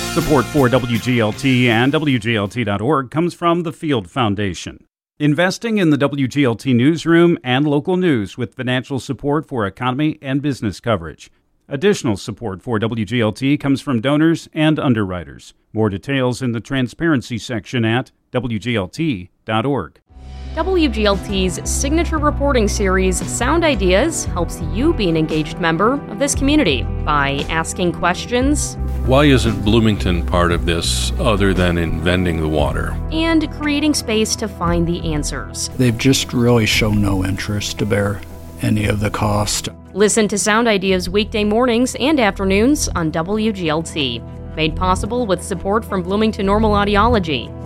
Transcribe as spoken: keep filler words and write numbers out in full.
Support for W G L T and W G L T dot org comes from the Field Foundation. Investing in the W G L T newsroom and local news with financial support for economy and business coverage. Additional support for W G L T comes from donors and underwriters. More details in the transparency section at W G L T dot org. W G L T's signature reporting series, Sound Ideas, helps you be an engaged member of this community by asking questions. Why isn't Bloomington part of this other than in vending the water? And creating space to find the answers. They've just really shown no interest to bear any of the cost. Listen to Sound Ideas weekday mornings and afternoons on W G L T. Made possible with support from Bloomington Normal Audiology.